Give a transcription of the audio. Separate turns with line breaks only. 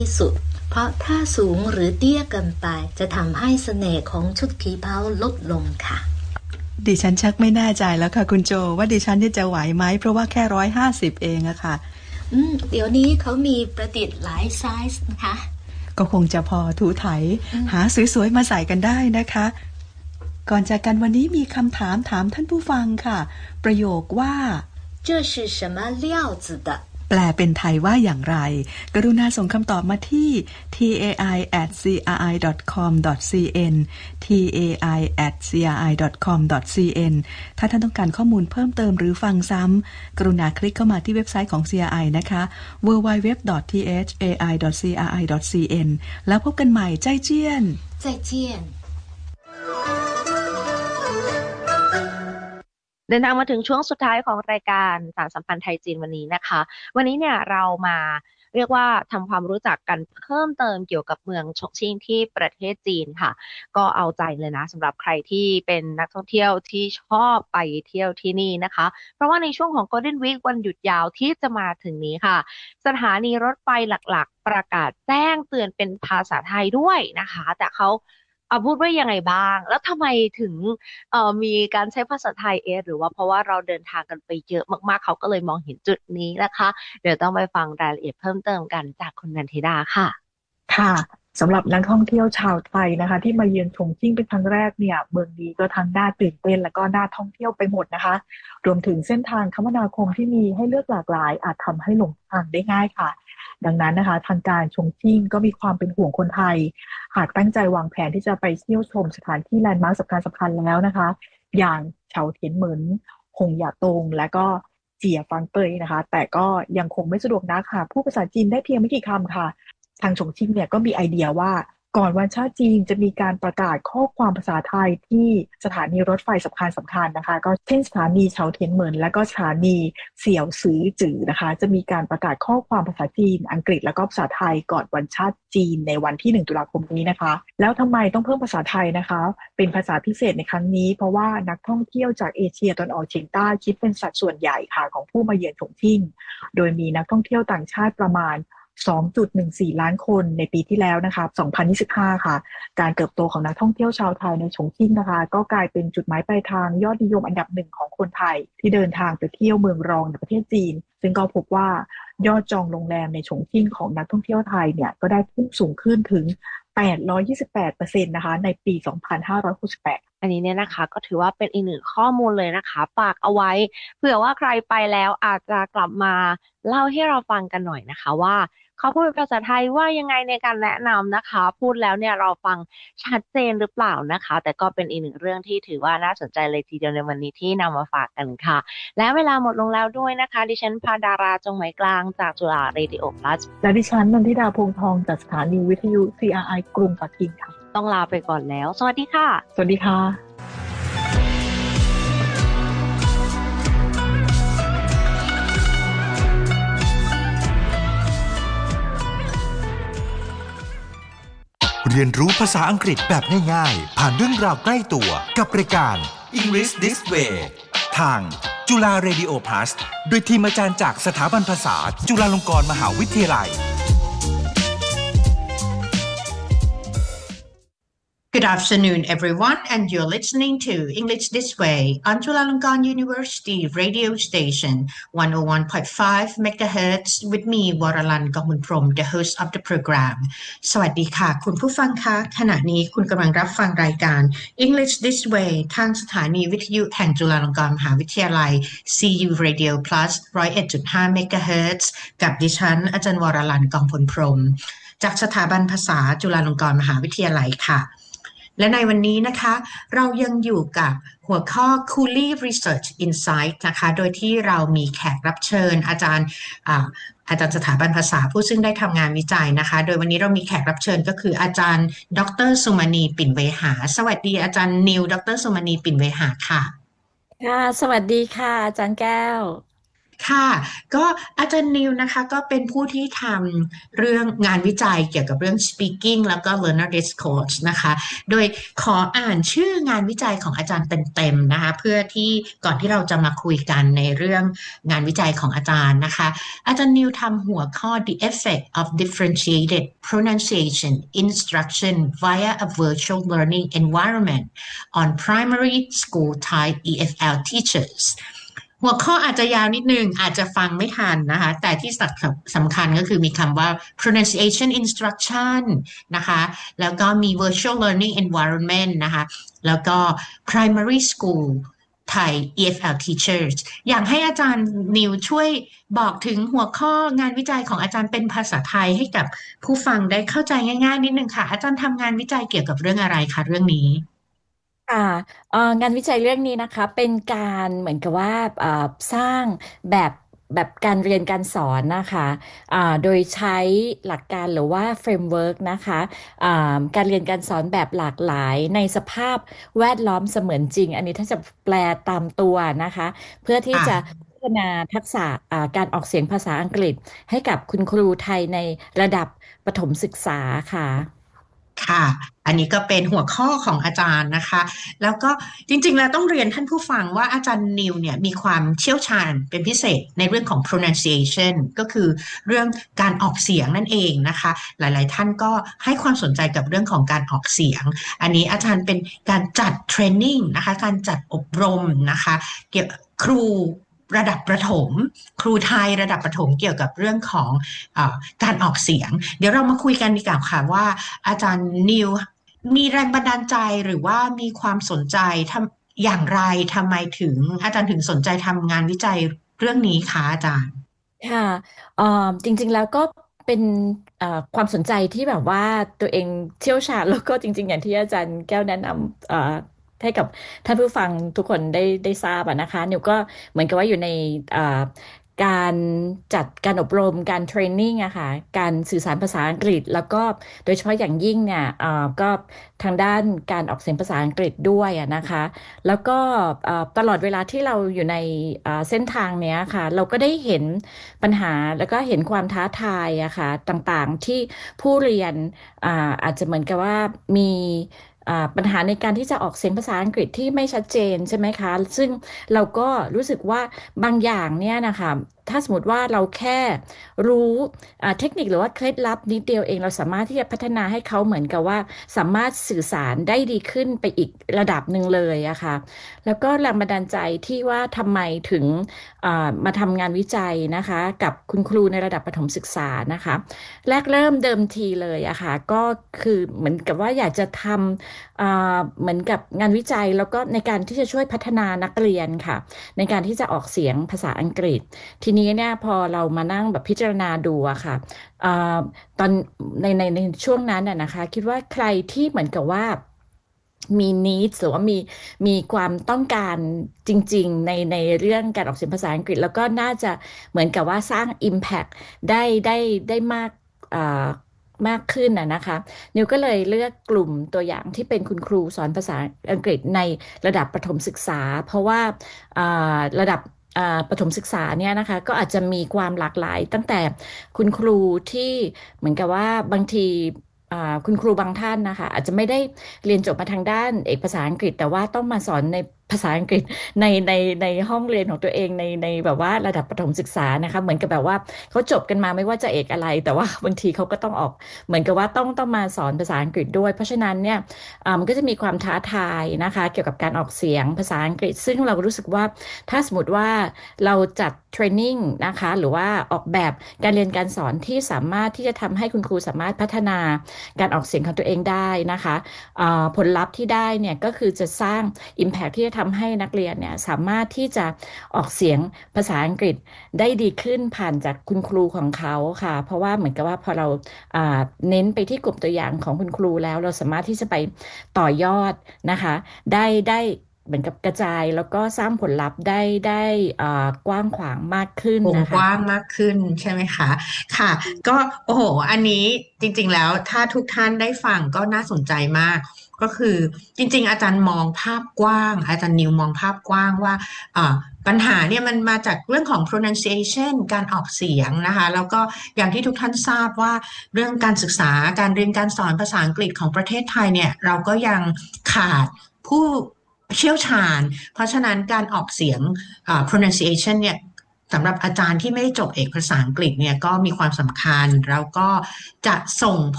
ที่สุดเพราะถ้าสูงหรือเตี้ยเกินไปจะทำให้เสน่ห์ของชุดผีเผาลดลงค่ะ
ดิฉันชักไม่แน่ใจแล้วค่ะคุณโจว่าดิฉันจะไหวไหมเพราะว่าแค่150เองอะค่ะ
เดี๋ยวนี้เขามีประดิษฐ์หลายไซส์นะคะ
ก็คงจะพอถูไถหาสวยๆมาใส่กันได้นะคะก่อนจากกันวันนี้มีคำถามท่านผู้ฟังค่ะประโยคว่า
这是什么料子的
แปลเป็นไทยว่าอย่างไรกรุณาส่งคำตอบมาที่ tai@cri.com.cn tai@cri.com.cn ถ้าท่านต้องการข้อมูลเพิ่มเติมหรือฟังซ้ำกรุณาคลิกเข้ามาที่เว็บไซต์ของ CRI นะคะ www.thai.cri.cn แล้วพบกันใหม่ใจเจี้ยน
再见
เดินทางมาถึงช่วงสุดท้ายของรายการสารสัมพันธ์ไทยจีนวันนี้นะคะวันนี้เนี่ยเรามาเรียกว่าทำความรู้จักกันเพิ่มเติมเกี่ยวกับเมืองฉงชิ่งที่ประเทศจีนค่ะก็เอาใจเลยนะสำหรับใครที่เป็นนักท่องเที่ยวที่ชอบไปเที่ยวที่นี่นะคะเพราะว่าในช่วงของ Golden Week วันหยุดยาวที่จะมาถึงนี้ค่ะสถานีรถไฟหลักๆประกาศแจ้งเตือนเป็นภาษาไทยด้วยนะคะแต่เขาพูดว่ายังไงบ้างแล้วทำไมถึงมีการใช้ภาษาไทยหรือว่าเพราะว่าเราเดินทางกันไปเยอะมากๆเขาก็เลยมองเห็นจุดนี้นะคะเดี๋ยวต้องไปฟังรายละเอียดเพิ่มเติมกันจากคุณนันทิดาค่ะ
ค่ะสำหรับนักท่องเที่ยวชาวไทยนะคะที่มาเยือนฉงชิ่งเป็นครั้งแรกเนี่ยเมืองนี้ก็ทั้งน่าตื่นเต้นและก็น่าท่องเที่ยวไปหมดนะคะรวมถึงเส้นทางคมนาคมที่มีให้เลือกหลากหลายอาจทำให้หลงทางได้ง่ายค่ะดังนั้นนะคะทางการฉงชิ่งก็มีความเป็นห่วงคนไทยหากตั้งใจวางแผนที่จะไปเที่ยวชมสถานที่แลนด์มาร์คสำคัญแล้วนะคะอย่างเฉาเทียนเหมินหงหยาตงและก็เจี๋ยฟางเตยนะคะแต่ก็ยังคงไม่สะดวกนักค่ะพูดภาษาจีนได้เพียงไม่กี่คำค่ะทางฉงชิ่งเนี่ยก็มีไอเดียว่าก่อนวันชาติจีนจะมีการประกาศข้อความภาษาไทยที่สถานีรถไฟสำคัญนะคะก็เช่นสถานีเฉาเทียนเหมินและก็สถานีเสี่ยวซือจื่อนะคะจะมีการประกาศข้อความภาษาจีนอังกฤษแล้วก็ภาษาไทยก่อนวันชาติจีนในวันที่1ตุลาคมนี้นะคะแล้วทำไมต้องเพิ่มภาษาไทยนะคะเป็นภาษาพิเศษในครั้งนี้เพราะว่านักท่องเที่ยวจากเอเชียตะวันออกเฉียงใต้คิดเป็นสัดส่วนใหญ่ค่ะของผู้มาเยือนฉงชิ่งโดยมีนักท่องเที่ยวต่างชาติประมาณ2.14 ล้านคนในปีที่แล้วนะคะ2025ค่ะการเติบโตของนักท่องเที่ยวชาวไทยในฉงชิ่งนะคะก็กลายเป็นจุดหมายปลายทางยอดนิยมอันดับหนึ่งของคนไทยที่เดินทางไปเที่ยวเมืองรองในประเทศจีนซึ่งก็พบว่ายอดจองโรงแรมในฉงชิ่งของนักท่องเที่ยวไทยเนี่ยก็ได้พุ่งสูงขึ้นถึง828%นะคะในปี2568
อันนี้เนี่ยนะคะก็ถือว่าเป็นอีกหนึ่งข้อมูลเลยนะคะฝากเอาไว้เผื่อว่าใครไปแล้วอาจจะกลับมาเล่าให้เราฟังกันหน่อยนะคะว่าเขาพูดเป็นภาษาไทยว่ายังไงในการแนะนำนะคะพูดแล้วเนี่ยเราฟังชัดเจนหรือเปล่านะคะแต่ก็เป็นอีกหนึ่งเรื่องที่ถือว่าน่าสนใจเลยทีเดียวในวันนี้ที่นำมาฝากกันค่ะและเวลาหมดลงแล้วด้วยนะคะดิฉันพาดาราจงไหมกลางจากจุฬาเรดิโอ Plus
และดิฉันนันทิดาพงษ์ทองจากสถานีวิทยุ CRI กรุงปักกิ่งค่ะ
ต้องลาไปก่อนแล้วสวัสดีค่ะ
สวัสดีค่ะ
เรียนรู้ภาษาอังกฤษแบบง่ายๆผ่านเรื่องราวใกล้ตัวกับรายการ English This Way ทางจุฬา Radio Plus โดยทีมอาจารย์จากสถาบันภาษาจุฬาลงกรณ์มหาวิทยาลัย
Good afternoon, everyone, and you're listening to English This Way on Chulalongkorn University radio station 101.5 MHz with me, Waralan Gongmunprom, the host of the program. สวัสดีค่ะคุณผู้ฟังคะขณะนี้คุณกำลังรับฟังรายการ English This Way ทางสถานีวิทยุแห่งจุฬาลงกรณ์มหาวิทยาลัย CU Radio Plus 101.5 MHz กับดิฉันอาจารย์วรลัน กองพลพรหมจากสถาบันภาษาจุฬาลงกรณ์มหาวิทยาลัยค่ะและในวันนี้นะคะเรายังอยู่กับหัวข้อ Cooley Research Insight นะคะโดยที่เรามีแขกรับเชิญอาจารย์สถาบันภาษาผู้ซึ่งได้ทำงานวิจัยนะคะโดยวันนี้เรามีแขกรับเชิญก็คืออาจารย์ดร.สุมณีปิ่นเวหาสวัสดีอาจารย์นิวดร.สุมณีปิ่นเวหาค่ะ
ค่ะสวัสดีค่ะอาจารย์แก้ว
ค่ะก็อาจารย์นิวนะคะก็เป็นผู้ที่ทำเรื่องงานวิจัยเกี่ยวกับเรื่อง speaking แล้วก็ learner discourse นะคะโดยขออ่านชื่องานวิจัยของอาจารย์เต็มๆนะคะเพื่อที่ก่อนที่เราจะมาคุยกันในเรื่องงานวิจัยของอาจารย์นะคะอาจารย์นิวทำหัวข้อ The Effect of Differentiated Pronunciation Instruction via a Virtual Learning Environment on Primary School Thai EFL Teachersหัวข้ออาจจะยาวนิดนึงอาจจะฟังไม่ทันนะคะแต่ที่สำคัญก็คือมีคำว่า pronunciation instruction นะคะแล้วก็มี virtual learning environment นะคะแล้วก็ primary school Thai EFL teachers อยากให้อาจารย์นิวช่วยบอกถึงหัวข้องานวิจัยของอาจารย์เป็นภาษาไทยให้กับผู้ฟังได้เข้าใจง่ายๆนิดนึงค่ะอาจารย์ทำงานวิจัยเกี่ยวกับเรื่องอะไรคะเรื่องนี้
ค่ะงานวิจัยเรื่องนี้นะคะเป็นการเหมือนกับว่าสร้างแบบการเรียนการสอนนะคะโดยใช้หลักการหรือว่าเฟรมเวิร์กนะคะการเรียนการสอนแบบหลากหลายในสภาพแวดล้อมเสมือนจริงอันนี้ถ้าจะแปลตามตัวนะคะเพื่อที่จะพัฒนาทักษะการออกเสียงภาษาอังกฤษให้กับคุณครูไทยในระดับประถมศึกษาค่ะ
ค่ะอันนี้ก็เป็นหัวข้อของอาจารย์นะคะแล้วก็จริงๆแล้วต้องเรียนท่านผู้ฟังว่าอาจารย์นิวเนี่ยมีความเชี่ยวชาญเป็นพิเศษในเรื่องของ pronunciation ก็คือเรื่องการออกเสียงนั่นเองนะคะหลายๆท่านก็ให้ความสนใจกับเรื่องของการออกเสียงอันนี้อาจารย์เป็นการจัดเทรนนิ่งนะคะการจัดอบรมนะคะเกี่ยวกับครูระดับประถมครูไทยระดับประถมเกี่ยวกับเรื่องของการออกเสียงเดี๋ยวเรามาคุยกันดีกว่าค่ะว่าอาจารย์นิวมีแรงบันดาลใจหรือว่ามีความสนใจทำอย่างไรทำไมถึงอาจารย์ถึงสนใจทำงานวิจัยเรื่องนี้คะอาจารย์
ค่ะจริงๆแล้วก็เป็นความสนใจที่แบบว่าตัวเองเชี่ยวชาญแล้วก็จริงๆอย่างที่อาจารย์แก้วแนะนำให้กับท่านผู้ฟังทุกคนได้ทราบนะคะนิวก็เหมือนกับว่าอยู่ในการจัดการอบรมการเทรนนิ่งอะค่ะการสื่อสารภาษาอังกฤษแล้วก็โดยเฉพาะอย่างยิ่งเนี่ยก็ทางด้านการออกเสียงภาษาอังกฤษด้วยอะนะคะแล้วก็ตลอดเวลาที่เราอยู่ในเส้นทางเนี้ยค่ะเราก็ได้เห็นปัญหาแล้วก็เห็นความท้าทายอะค่ะต่างๆที่ผู้เรียนอาจจะเหมือนกับว่ามีปัญหาในการที่จะออกเสียงภาษาอังกฤษที่ไม่ชัดเจนใช่ไหมคะซึ่งเราก็รู้สึกว่าบางอย่างเนี่ยนะคะถ้าสมมติว่าเราแค่รู้เทคนิคหรือว่าเคล็ดลับนิดเดียวเองเราสามารถที่จะพัฒนาให้เขาเหมือนกับว่าสามารถสื่อสารได้ดีขึ้นไปอีกระดับหนึ่งเลยอะค่ะแล้วก็แรงบันดาลใจที่ว่าทำไมถึงมาทำงานวิจัยนะคะกับคุณครูในระดับประถมศึกษานะคะแรกเริ่มเดิมทีเลยอะค่ะก็คือเหมือนกับว่าอยากจะทำเหมือนกับงานวิจัยแล้วก็ในการที่จะช่วยพัฒนานักเรียนค่ะในการที่จะออกเสียงภาษาอังกฤษทีนี้เนี่ยพอเรามานั่งแบบพิจารณาดูอะค่ะตอนในช่วงนั้นอะนะคะคิดว่าใครที่เหมือนกับว่ามี needs หรือว่ามีความต้องการจริงๆในเรื่องการออกเสียงภาษาอังกฤษแล้วก็น่าจะเหมือนกับว่าสร้าง impact ได้มากมากขึ้นนะคะนิวก็เลยเลือกกลุ่มตัวอย่างที่เป็นคุณครูสอนภาษาอังกฤษในระดับประถมศึกษาเพราะว่าระดับประถมศึกษาเนี่ยนะคะก็อาจจะมีความหลากหลายตั้งแต่คุณครูที่เหมือนกับว่าบางทีคุณครูบางท่านนะคะอาจจะไม่ได้เรียนจบมาทางด้านเอกภาษาอังกฤษแต่ว่าต้องมาสอนในภาษาอังกฤษในห้องเรียนของตัวเองในแบบว่าระดับประถมศึกษานะคะเหมือนกับแบบว่าเขาจบกันมาไม่ว่าจะเอกอะไรแต่ว่าบางทีเขาก็ต้องออกเหมือนกับว่าต้องมาสอนภาษาอังกฤษด้วยเพราะฉะนั้นเนี่ยมันก็จะมีความท้าทายนะคะเกี่ยวกับการออกเสียงภาษาอังกฤษซึ่งเรารู้สึกว่าถ้าสมมติว่าเราจัดเทรนนิ่งนะคะหรือว่าออกแบบการเรียนการสอนที่สามารถที่จะทำให้คุณครูสามารถพัฒนาการออกเสียงของตัวเองได้นะคะผลลัพธ์ที่ได้เนี่ยก็คือจะสร้าง impact ที่จะทำให้นักเรียนเนี่ยสามารถที่จะออกเสียงภาษาอังกฤษได้ดีขึ้นผ่านจากคุณครูของเขาค่ะเพราะว่าเหมือนกับว่าพอเราเน้นไปที่กลุ่มตัวอย่างของคุณครูแล้วเราสามารถที่จะไปต่อยอดนะคะได้เหมือนกับกระจายแล้วก็สร้างผลลัพธ์ได้กว้างขวางมากขึ้นนะคะ
กว้างมากขึ้นใช่ไหมคะค่ะก็โอ้โหอันนี้จริงๆแล้วถ้าทุกท่านได้ฟังก็น่าสนใจมากก็คือจริงๆอาจารย์มองภาพกว้างอาจารย์นิวมองภาพกว้างว่าปัญหาเนี่ยมันมาจากเรื่องของ pronunciation การออกเสียงนะคะแล้วก็อย่างที่ทุกท่านทราบว่าเรื่องการศึกษาการเรียนการสอนภาษาอังกฤษของประเทศไทยเนี่ยเราก็ยังขาดผู้เชี่ยวชาญเพราะฉะนั้นการออกเสียงpronunciation เนี่ยสำหรับอาจารย์ที่ไม่ได้จบเอกภาษาอังกฤษเนี่ยก็มีความสำคัญแล้วก็จะส่ง